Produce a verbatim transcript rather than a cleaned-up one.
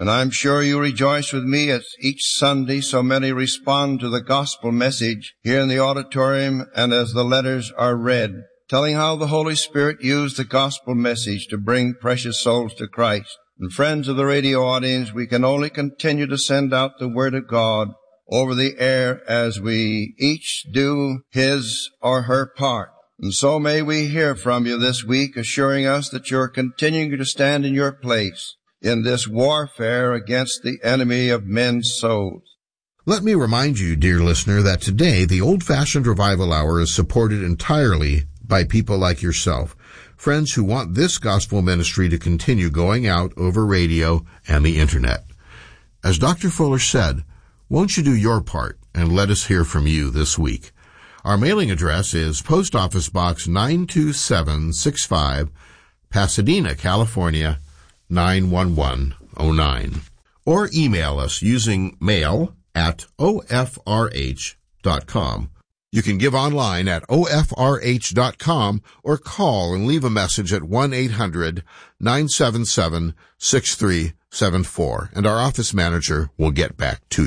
And I'm sure you rejoice with me as each Sunday so many respond to the gospel message here in the auditorium and as the letters are read, telling how the Holy Spirit used the gospel message to bring precious souls to Christ. And friends of the radio audience, we can only continue to send out the Word of God over the air as we each do his or her part. And so may we hear from you this week, assuring us that you're continuing to stand in your place in this warfare against the enemy of men's souls. Let me remind you, dear listener, that today the Old-Fashioned Revival Hour is supported entirely by people like yourself, friends who want this gospel ministry to continue going out over radio and the Internet. As Doctor Fuller said, won't you do your part and let us hear from you this week? Our mailing address is Post Office Box nine two seven six five, Pasadena, California, nine one one oh nine. Or email us using mail at O F R H dot com. You can give online at O F R H dot com or call and leave a message at one eight hundred nine seven seven six three seven four, and our office manager will get back to you.